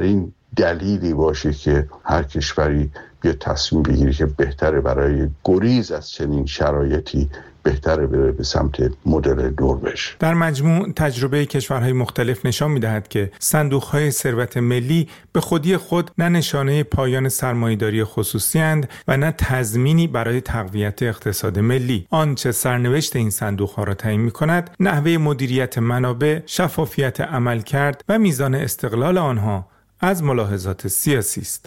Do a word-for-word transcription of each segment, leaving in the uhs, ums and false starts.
بهترین دلیلی باشه که هر کشوری بیا تصمیم بگیری که بهتره برای گریز از چنین شرایطی بهتره بره به سمت مدل نروژ. در مجموع تجربه کشورهای مختلف نشان می‌دهد که صندوق‌های ثروت ملی به خودی خود نه نشانه پایان سرمایه‌داری خصوصی اند و نه تضمینی برای تقویت اقتصاد ملی. آنچه سرنوشت این صندوق‌ها را تعیین می‌کند، نحوه مدیریت منابع، شفافیت عملکرد و میزان استقلال آنها از ملاحظات سیاسی است.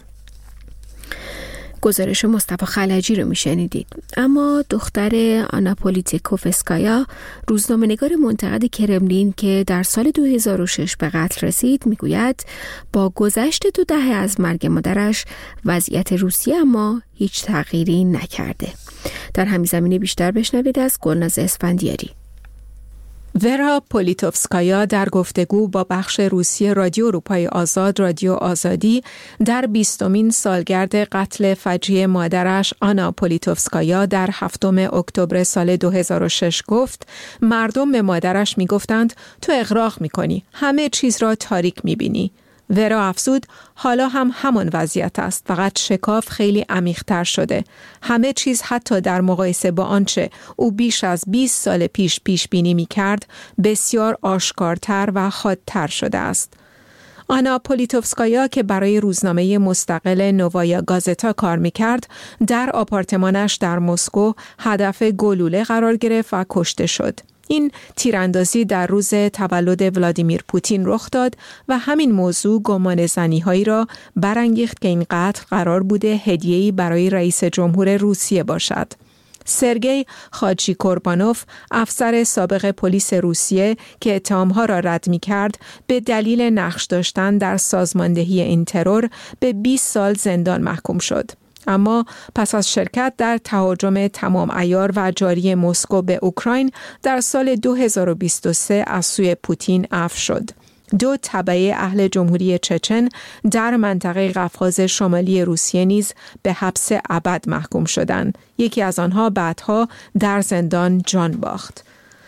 گزارش مصطفی خلجی رو میشنیدید. اما دختر آنا پولیتکوفسکایا، روزنامه‌نگار منتقد کرملین که در سال دو هزار و شش به قتل رسید، میگوید با گذشت دو دهه از مرگ مادرش وضعیت روسیه اما هیچ تغییری نکرده. در همین زمینه بیشتر بشنوید از گلناز اسفندیاری. ورا پولیتوفسکایا در گفتگو با بخش روسی رادیو اروپای آزاد رادیو آزادی در بیستمین سالگرد قتل فجیع مادرش آنا پولیتوفسکایا در هفتم اکتبر سال دو هزار و شش گفت مردم به مادرش میگفتند تو اغراق میکنی، همه چیز را تاریک میبینی. ورا افزود حالا هم همان وضعیت است، فقط شکاف خیلی عمیق‌تر شده. همه چیز حتی در مقایسه با آنچه او بیش از بیست سال پیش پیش بینی می‌کرد بسیار آشکارتر و حادتر شده است. آنا پولیتوفسکایا که برای روزنامه مستقل نووایا گازتا کار می‌کرد، در آپارتمانش در مسکو هدف گلوله قرار گرفت و کشته شد. این تیراندازی در روز تولد ولادیمیر پوتین رخ داد و همین موضوع گمان زنی‌هایی را برانگیخت که این قتل قرار بوده هدیه‌ای برای رئیس جمهور روسیه باشد. سرگئی خاچیکوربانوف، افسر سابق پلیس روسیه که اتهام‌ها را رد می‌کرد، به دلیل نقش داشتن در سازماندهی این ترور به بیست سال زندان محکوم شد. اما پس از شرکت در تهاجم تمام عیار و جاری مسکو به اوکراین در سال دو هزار و بیست و سه از سوی پوتین عفو شد. دو تبعه اهل جمهوری چچن در منطقه قفقاز شمالی روسیه نیز به حبس ابد محکوم شدند. یکی از آنها بعدها در زندان جان باخت.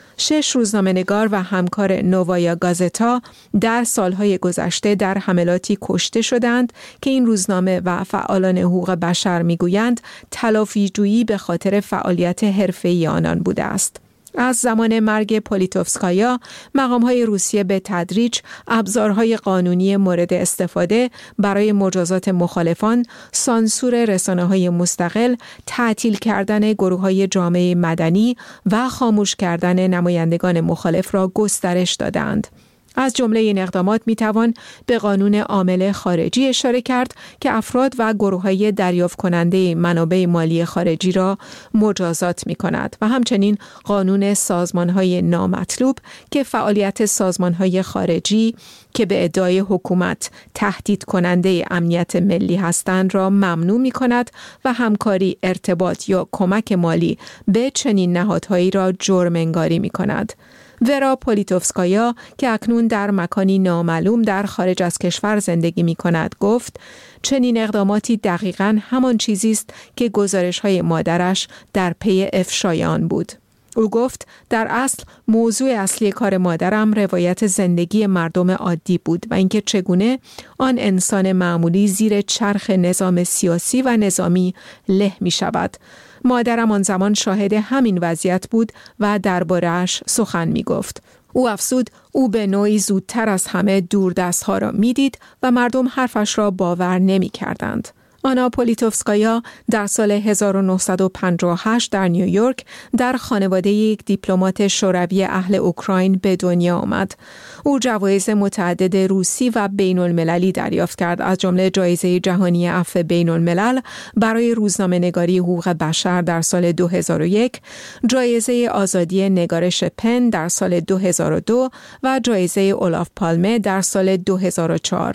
شش روزنامه‌نگار و همکار نووایا گازتا در سالهای گذشته در حملاتی کشته شدند که این روزنامه و فعالان حقوق بشر میگویند تلافی‌جویی به خاطر فعالیت حرفه‌ای آنان بوده است. از زمان مرگ پولیتوفسکایا، مقام‌های روسیه به تدریج ابزارهای قانونی مورد استفاده برای مجازات مخالفان، سانسور رسانه‌های مستقل، تعطیل کردن گروه‌های جامعه مدنی و خاموش کردن نمایندگان مخالف را گسترش دادند. از جمله این اقدامات میتوان به قانون عامل خارجی اشاره کرد که افراد و گروه‌های دریافت کننده منابع مالی خارجی را مجازات می‌کند و همچنین قانون سازمان‌های نامطلوب که فعالیت سازمان‌های خارجی که به ادعای حکومت تهدید کننده امنیت ملی هستند را ممنوع می‌کند و همکاری، ارتباط یا کمک مالی به چنین نهادهایی را جرم انگاری می‌کند. ورا پولیتوفسکایا که اکنون در مکانی نامعلوم در خارج از کشور زندگی می کند گفت چنین اقداماتی دقیقاً همان چیزی است که گزارش‌های مادرش در پی افشای آن بود. او گفت در اصل موضوع اصلی کار مادرم روایت زندگی مردم عادی بود و اینکه چگونه آن انسان معمولی زیر چرخ نظام سیاسی و نظامی له می شود. مادرم آن زمان شاهد همین وضعیت بود و درباره‌اش سخن می گفت. او افزود او به نوعی زودتر از همه دوردست‌ها را می دید و مردم حرفش را باور نمی کردند. آنا پولیتوفسکایا در سال هزار و نهصد و پنجاه و هشت در نیویورک در خانواده یک دیپلمات شوروی اهل اوکراین به دنیا آمد. او جوایز متعدد روسی و بین المللی دریافت کرد، از جمله جایزه جهانی عفو بین الملل برای روزنامه‌نگاری حقوق بشر در سال دو هزار و یک، جایزه آزادی نگارش پن در سال دو هزار و دو و جایزه اولاف پالمه در سال دو هزار و چهار.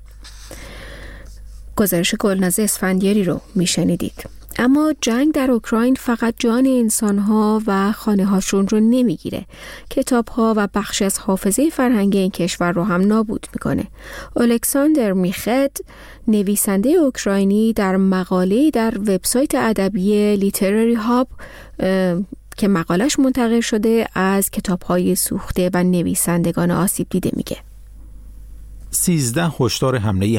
گزارش گلناز اسفندیاری رو میشنیدید. اما جنگ در اوکراین فقط جان انسانها و خانه‌هاشون رو نمیگیره. کتاب‌ها و بخش از حافظه فرهنگی این کشور رو هم نابود میکنه. الکساندر میخد، نویسنده اوکراینی، در مقاله‌ای در وبسایت ادبی لیتراری هاب که مقالش منتشر شده از کتاب‌های سوخته و نویسندگان آسیب دیده میگه. سیزده هشدار حمله